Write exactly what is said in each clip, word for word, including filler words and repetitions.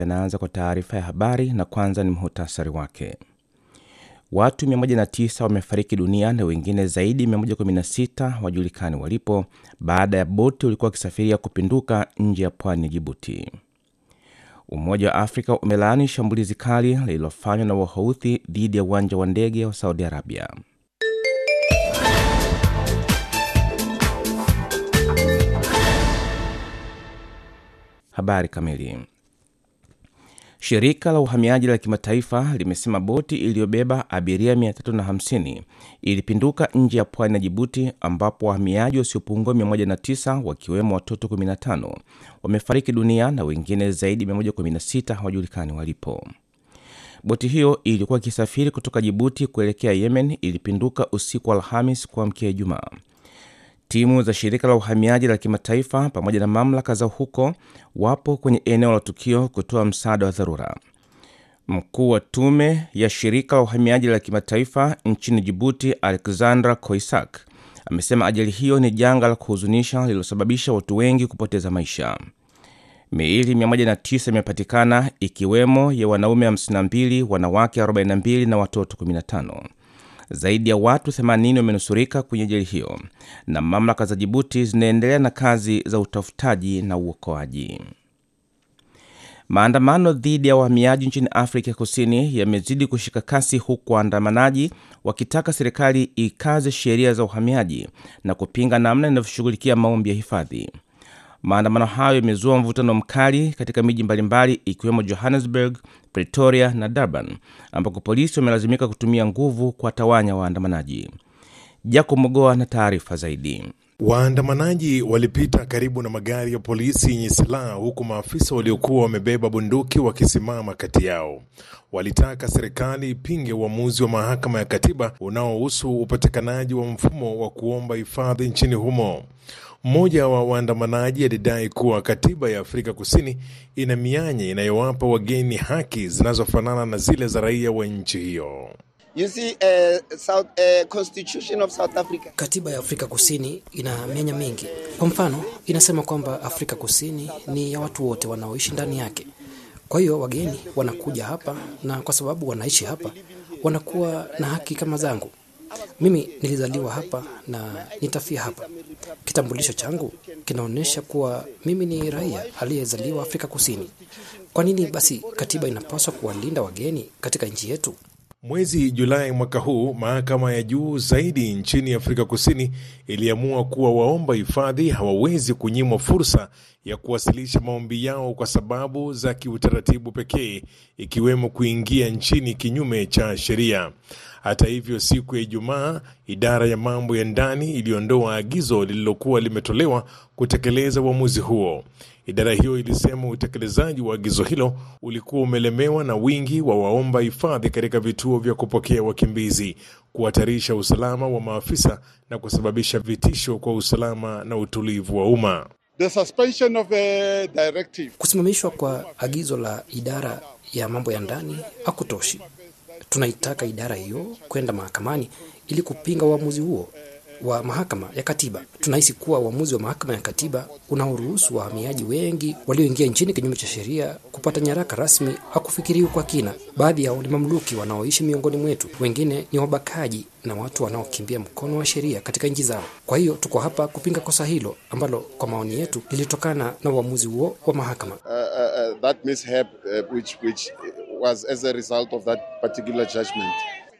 Yanaanza kwa taarifa ya habari na kwanza ni muhtasari wake. Watu mia moja na tisa wamefariki dunia na wengine zaidi mia moja kumi na sita wajulikani walipo baada ya boti ulikuwa ukisafiria kupinduka nje ya pwani ya Djibouti. Umoja wa Afrika umelaani shambulizi kali lililofanywa na Wahouthi dhidi ya uwanja wa ndege wa Saudi Arabia. Habari kamili. Shirika la uhamiaji la kimataifa limesema boti iliyobeba abiria mia tatu na hamsini ilipinduka nje ya pwani ya Djibouti, ambapo wahamiaji wasiopungua mia moja na tisa wakiwemo watoto kumi na tano wamefariki dunia na wengine zaidi mia moja kumi na sita hawajulikani walipo. Boti hiyo ilikuwa ikisafiri kutoka Djibouti kuelekea Yemen ilipinduka usiku wa Alhamis kuamkia Ijumaa. Timu za shirika la uhamiaji la kimataifa pamoja na mamlaka za huko wapo kwenye eneo la tukio kutoa msaada wa dharura. Mkuu wa tume ya shirika la uhamiaji la kimataifa nchini Djibouti, Alexandra Koisak, amesema ajali hiyo ni janga la kuhuzunisha lililosababisha watu wengi kupoteza maisha. Miili mia moja na tisa imepatikana, ikiwemo ya wanaume hamsini na mbili, wanawake arobaini na mbili na watoto kumi na tano. Zaidi ya watu themanini wamenusurika kwenye ajali hiyo, na mamlaka za Djibouti zinaendelea na kazi za utafutaji na uokoaji. Maandamano dhidi ya wahamiaji nchini Afrika Kusini yamezidi kushika kasi, huku waandamanaji wakitaka serikali ikaze sheria za uhamiaji na kupinga namna inavyoshughulikia maombi ya hifadhi. Maandamano hayo yamezua mvutano mkali katika miji mbalimbali ikiwemo Johannesburg, Pretoria na Durban, ambako polisi wamelazimika kutumia nguvu kuwatawanya waandamanaji. Jacob Mogoa na taarifa zaidi. Waandamanaji walipita karibu na magari ya polisi yenye silaha, huku maafisa waliokuwa wamebeba bunduki wakisimama kati yao. Walitaka serikali ipinge uamuzi wa mahakama ya katiba unaohusu upatikanaji wa mfumo wa kuomba hifadhi nchini humo. Mmoja wa waandamanaji alidai kuwa katiba ya Afrika Kusini ina mianya inayowapa wageni haki zinazofanana na zile za raia wa nchi hiyo. You see, uh, South, uh, Constitution of South Africa. Katiba ya Afrika Kusini ina mianya mingi. Kwa mfano, inasema kwamba Afrika Kusini ni ya watu wote wanaoishi ndani yake. Kwa hiyo wageni wanakuja hapa, na kwa sababu wanaishi hapa, wanakuwa na haki kama zangu. Mimi nilizaliwa hapa na nitafia hapa. Kitambulisho changu kinaonyesha kuwa mimi ni raia aliyezaliwa Afrika Kusini. Kwa nini basi katiba inapaswa kuwalinda wageni katika nchi yetu? Mwezi Julai mwaka huu, mahakama ya juu zaidi nchini Afrika Kusini iliamua kuwa waomba hifadhi hawawezi kunyimwa fursa ya kuwasilisha maombi yao kwa sababu za kiutaratibu pekee, ikiwemo kuingia nchini kinyume cha sheria. Hata hivyo, siku ya Ijumaa, idara ya mambo ya ndani iliondoa agizo lililokuwa limetolewa kutekeleza uamuzi huo. Idara hiyo ilisema utekelezaji wa agizo hilo ulikuwa umelemewa na wingi wa waomba hifadhi katika vituo vya kupokea wakimbizi, kuhatarisha usalama wa maafisa na kusababisha vitisho kwa usalama na utulivu wa umma. The suspension of the directive. Kusimamishwa kwa agizo la idara ya mambo ya ndani hakutoshi. Tunaitaka idara hiyo kwenda mahakamani ili kupinga uamuzi huo wa mahakama ya katiba. Tunahisi kuwa uamuzi wa mahakama ya katiba unaoruhusu wahamiaji wengi walioingia nchini kinyume cha sheria kupata nyaraka rasmi hakufikiriwa kwa kina. Baadhi yao ni mamluki wanaoishi miongoni mwetu, wengine ni wabakaji na watu wanaokimbia mkono wa sheria katika nchi zao. Kwa hiyo tuko hapa kupinga kosa hilo ambalo kwa maoni yetu lilitokana na uamuzi huo wa mahakama. Uh, uh, uh, that mishap uh, which which was as a result of that particular judgment.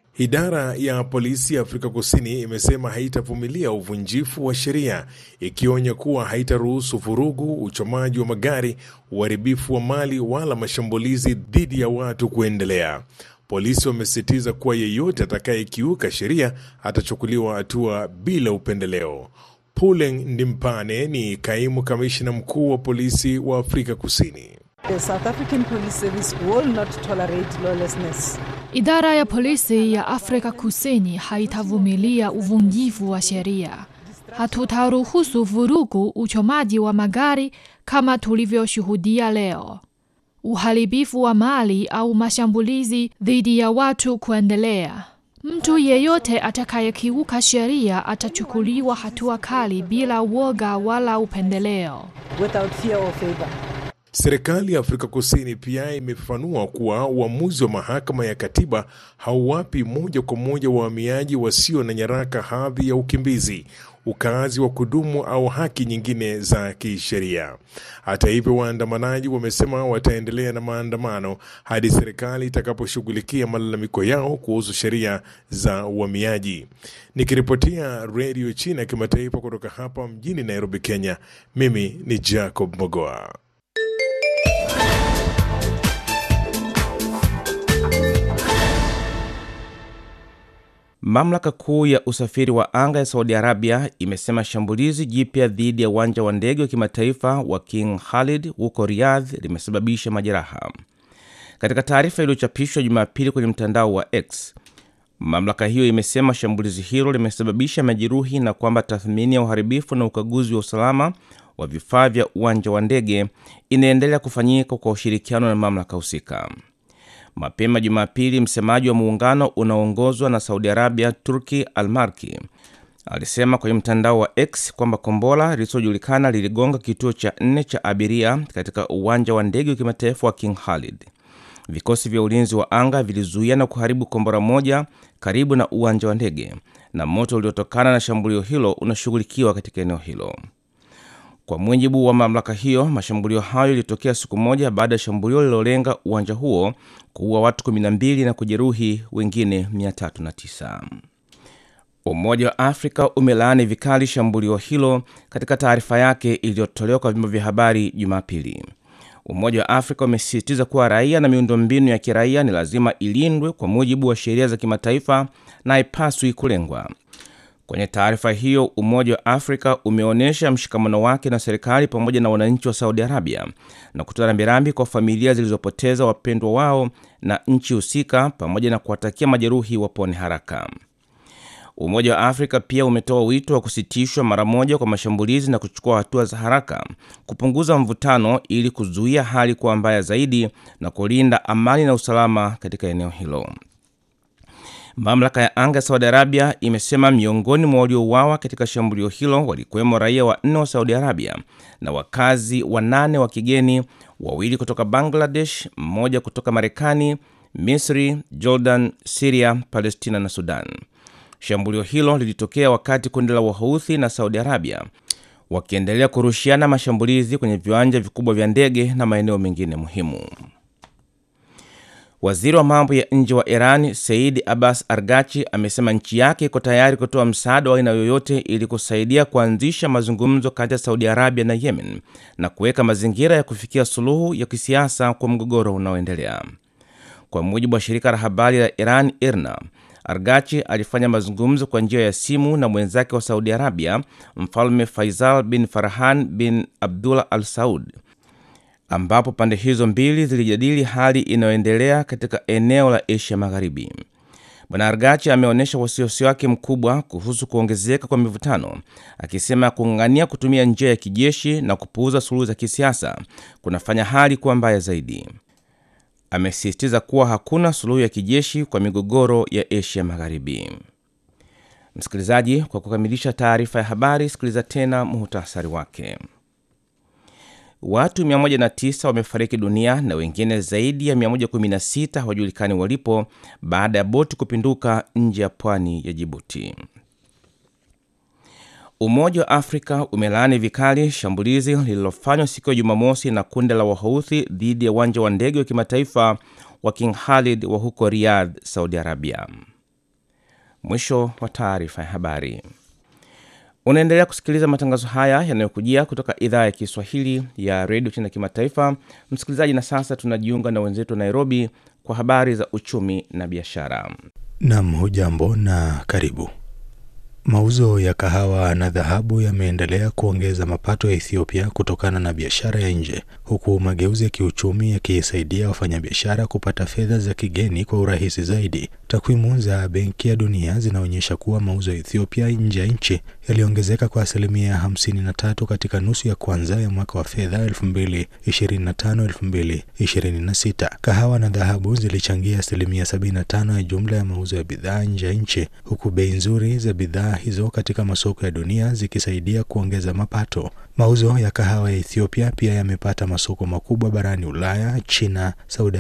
Idara ya polisi ya Afrika Kusini imesema haitavumilia uvunjifu wa sheria, ikionya kuwa haitaruhusu vurugu, uchomaji wa magari, uharibifu wa mali wala mashambulizi dhidi ya watu kuendelea. Polisi wamesisitiza kuwa yeyote atakayekiuka sheria atachukuliwa hatua bila upendeleo. Puleng Ndimpane ni kaimu kamishna mkuu wa polisi wa Afrika Kusini. The South African Police Service will not tolerate lawlessness. Idara ya polisi ya Afrika Kusini haitavumilia uvunjifu wa sheria. Hatutaruhusu vurugu, uchomaji wa magari kama tulivyoshuhudia leo, uharibifu wa mali au mashambulizi dhidi ya watu kuendelea. Mtu yeyote atakayekiuka sheria atachukuliwa hatua kali bila woga wala upendeleo. Without fear or favor. Serikali ya Afrika Kusini pia imefafanua kuwa uamuzi wa mahakama ya katiba hauwapi moja kwa moja wahamiaji wasio na nyaraka hadhi ya ukimbizi, ukaazi wa kudumu au haki nyingine za kisheria. Hata hivyo, waandamanaji wamesema wataendelea na maandamano hadi serikali itakaposhughulikia malalamiko yao kuhusu sheria za uhamiaji. Nikiripotia Radio China Kimataifa kutoka hapa mjini Nairobi, Kenya, mimi ni Jacob Mogoa. Mamlaka kuu ya usafiri wa anga ya Saudi Arabia imesema shambulizi jipya dhidi ya uwanja wa ndege wa kimataifa wa King Khalid huko Riyadh limesababisha majeraha. Katika taarifa iliyochapishwa Jumapili kwenye mtandao wa X, mamlaka hiyo imesema shambulizi hilo limesababisha majeruhi na kwamba tathmini ya uharibifu na ukaguzi wa usalama wa vifaa vya uwanja wa ndege inaendelea kufanyika kwa ushirikiano na mamlaka husika. Mapema Jumapili, msemaji wa muungano unaoongozwa na Saudi Arabia, Turki Al-Marki, alisema kwenye mtandao wa X kwamba kombora lisilojulikana liligonga kituo cha nne cha abiria katika uwanja wa ndege wa kimataifa wa King Khalid. Vikosi vya ulinzi wa anga vilizuia na kuharibu kombora moja karibu na uwanja wa ndege, na moto uliotokana na shambulio hilo unashughulikiwa katika eneo hilo. Kwa mujibu wa mamlaka hiyo, mashambulio hayo yalitokea siku moja baada ya shambulio lililolenga uwanja huo kuua watu kumi na mbili na kujeruhi wengine mia tatu na tisa. Umoja wa Afrika umelaani vikali shambulio hilo katika taarifa yake iliyotolewa kwa vyombo vya habari Jumapili. Umoja wa Afrika umesisitiza kuwa raia na miundombinu ya kiraia ni lazima ilindwe kwa mujibu wa sheria za kimataifa na haipaswi kulengwa. Kwenye taarifa hiyo, Umoja wa Afrika umeonyesha mshikamano wake na serikali pamoja na wananchi wa Saudi Arabia na kutoa rambirambi kwa familia zilizopoteza wapendwa wao na nchi husika, pamoja na kuwatakia majeruhi wapone haraka. Umoja wa Afrika pia umetoa wito wa kusitishwa mara moja kwa mashambulizi na kuchukua hatua za haraka kupunguza mvutano ili kuzuia hali kuwa mbaya zaidi na kulinda amani na usalama katika eneo hilo. Mamlaka ya anga ya Saudi Arabia imesema miongoni mwa waliouawa katika shambulio hilo walikuwemo raia wanne wa Saudi Arabia na wakazi wanane wa kigeni, wawili kutoka Bangladesh, mmoja kutoka Marekani, Misri, Jordan, Syria, Palestina na Sudan. Shambulio hilo lilitokea wakati kundi la Wahouthi na Saudi Arabia wakiendelea kurushiana mashambulizi kwenye viwanja vikubwa vya ndege na maeneo mengine muhimu. Waziri wa mambo ya nje wa Iran, Said Abbas Argachi, amesema nchi yake iko tayari kutoa msaada wa aina yoyote ili kusaidia kuanzisha mazungumzo kati ya Saudi Arabia na Yemen na kuweka mazingira ya kufikia suluhu ya kisiasa kwa mgogoro unaoendelea. Kwa mujibu wa shirika la habari la Iran I R N A, Argachi alifanya mazungumzo kwa njia ya simu na mwenzake wa Saudi Arabia, Mfalme Faisal bin Farhan bin Abdullah Al Saud, ambapo pande hizo mbili zilijadili hali inayoendelea katika eneo la Asia Magharibi. Bwana Argachi ameonyesha wasiwasi wake mkubwa kuhusu kuongezeka kwa mivutano, akisema kung'ang'ania kutumia njia ya kijeshi na kupuuza suluhu za kisiasa kunafanya hali kuwa mbaya zaidi. Amesisitiza kuwa hakuna suluhu ya kijeshi kwa migogoro ya Asia Magharibi. Msikilizaji, kwa kukamilisha taarifa ya habari, sikiliza tena muhtasari wake. Watu mia moja na tisa wamefariki dunia na wengine zaidi ya mia moja kumi na sita hawajulikani walipo baada ya boti kupinduka nje ya pwani ya Djibouti. Umoja wa Afrika umelaani vikali shambulizi lililofanywa siku ya Jumamosi na kundi la Wahouthi dhidi ya uwanja wa ndege wa kimataifa wa King Khalid wa huko Riyadh, Saudi Arabia. Mwisho wa taarifa ya habari. Unaendelea kusikiliza matangazo haya yanayokujia kutoka idhaa ya Kiswahili ya Radio China Kimataifa. Msikilizaji, na sasa tunajiunga na wenzetu Nairobi kwa habari za uchumi na biashara. Naam, hujambo na karibu. Mauzo ya kahawa na dhahabu yameendelea kuongeza mapato ya Ethiopia kutokana na biashara ya nje, huku mageuzi ya kiuchumi yakisaidia wafanyabiashara kupata fedha za kigeni kwa urahisi zaidi. Takwimu za Benki ya Dunia zinaonyesha kuwa mauzo ya Ethiopia nje ya nchi yaliongezeka kwa asilimia hamsini na tatu katika nusu ya kwanza ya mwaka wa fedha elfu mbili ishirini na tano elfu mbili ishirini na sita. Kahawa na dhahabu zilichangia asilimia sabini na tano ya jumla ya mauzo ya bidhaa nje ya nchi, huku bei nzuri za bidhaa hizo katika masoko ya dunia zikisaidia kuongeza mapato. Mauzo ya kahawa ya Ethiopia pia yamepata masoko makubwa barani Ulaya, China, Saudi